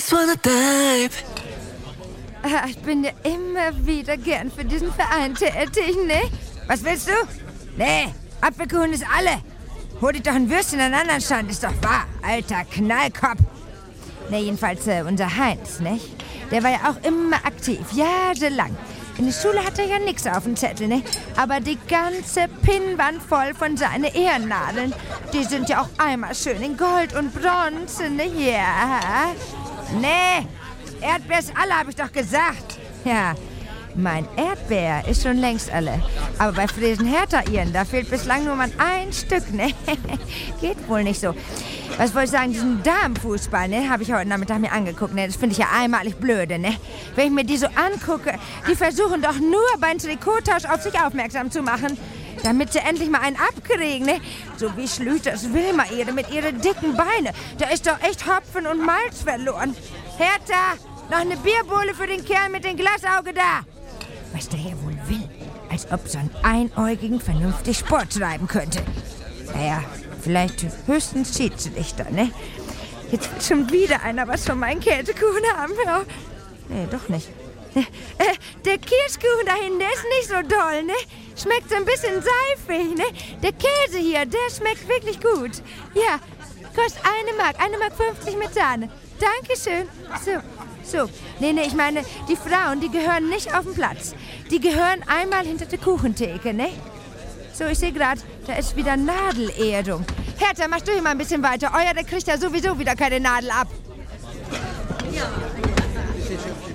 just wanna dive. Ich bin ja immer wieder gern für diesen Verein tätig, ne? Was willst du? Nee, Apfelkuchen ist alle. Hol dich doch ein Würstchen an den anderen Stand, ist doch wahr, alter Knallkopf. Ne, jedenfalls unser Heinz, nicht? Der war ja auch immer aktiv, jahrelang. In der Schule hat er ja nichts auf dem Zettel, ne? Aber die ganze Pinnwand voll von seinen Ehrennadeln. Die sind ja auch einmal schön in Gold und Bronze, ne? Ja. Nee, Erdbeer ist alle, habe ich doch gesagt. Ja, mein Erdbeer ist schon längst alle. Aber bei Friesen Hertha ihren, da fehlt bislang nur mal ein Stück, ne? Geht wohl nicht so. Was wollte ich sagen, diesen Damenfußball, ne, habe ich heute Nachmittag mir angeguckt, ne? Das finde ich ja einmalig blöde, ne? Wenn ich mir die so angucke, die versuchen doch nur beim Trikottausch auf sich aufmerksam zu machen, damit sie endlich mal einen abkriegen, ne? So wie Schlüters Wilma-Ehre mit ihren dicken Beine. Da ist doch echt Hopfen und Malz verloren. Hertha, noch eine Bierbohle für den Kerl mit dem Glasauge da. Was der hier wohl will, als ob so ein Einäugigen vernünftig Sport treiben könnte. Naja, vielleicht höchstens Schiedsrichter, ne? Jetzt will schon wieder einer was von meinen Käsekuchen haben. Ja. Nee, doch nicht. Der Kirschkuchen da hinten, der ist nicht so doll, ne? Schmeckt so ein bisschen seifig, ne? Der Käse hier, der schmeckt wirklich gut. Ja, kostet 1 Mark 50 mit Sahne. Dankeschön. So. Nee, ich meine, die Frauen, die gehören nicht auf den Platz. Die gehören einmal hinter der Kuchentheke, ne? So, ich sehe gerade, da ist wieder Nadelehrung. Hertha, mach du hier mal ein bisschen weiter. Der kriegt ja sowieso wieder keine Nadel ab. Ja.